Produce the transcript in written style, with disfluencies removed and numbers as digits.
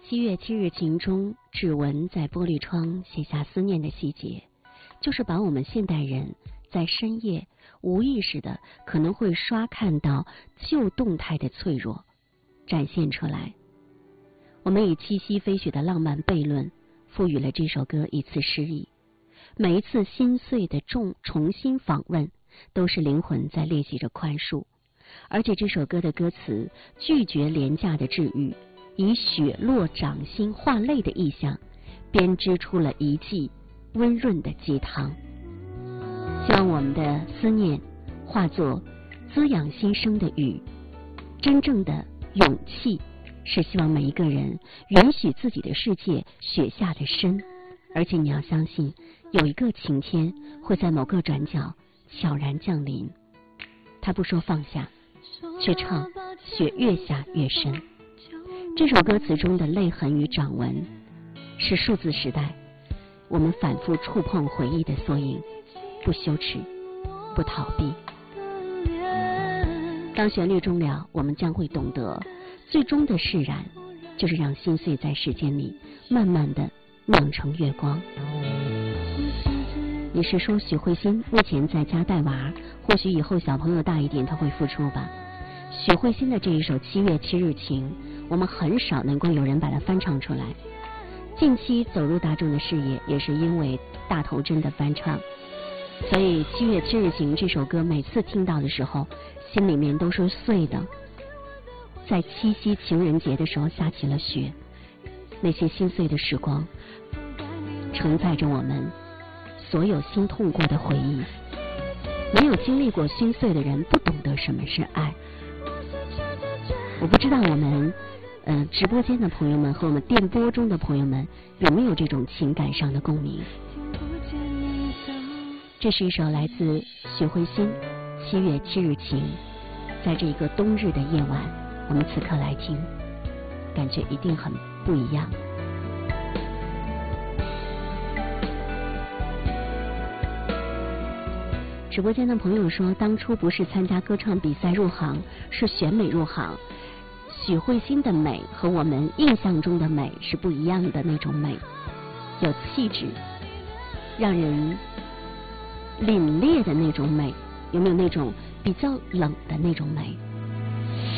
7月7日晴中，指纹在玻璃窗写下思念的细节，就是把我们现代人在深夜无意识的可能会刷看到旧动态的脆弱展现出来。我们以七夕飞雪的浪漫悖论赋予了这首歌一次诗意，每一次心碎的重新访问都是灵魂在练习着宽恕。而且这首歌的歌词拒绝廉价的治愈，以雪落掌心化泪的意象编织出了一剂温润的鸡汤。希望我们的思念化作滋养心声的雨。真正的勇气是希望每一个人允许自己的世界雪下的深，而且你要相信有一个晴天会在某个转角悄然降临。他不说放下，却唱雪越下越深。这首歌词中的泪痕与掌纹是数字时代我们反复触碰回忆的缩影，不羞耻，不逃避。当旋律终了，我们将会懂得最终的释然就是让心碎在时间里慢慢的酿成月光。你是说许慧欣目前在家带娃，或许以后小朋友大一点他会复出吧。许慧欣的这一首7月7日晴，我们很少能够有人把它翻唱出来。近期走入大众的视野也是因为大头针的翻唱，所以7月7日晴这首歌每次听到的时候心里面都是碎的。在七夕情人节的时候下起了雪，那些心碎的时光承载着我们所有心痛过的回忆。没有经历过心碎的人不懂得什么是爱。我不知道我们直播间的朋友们和我们电波中的朋友们有没有这种情感上的共鸣。这是一首来自许慧欣7月7日晴，在这个冬日的夜晚我们此刻来听，感觉一定很不一样。直播间的朋友说，当初不是参加歌唱比赛入行，是选美入行。许慧欣的美和我们印象中的美是不一样的那种美，有气质，让人凛冽的那种美，有没有那种比较冷的那种美？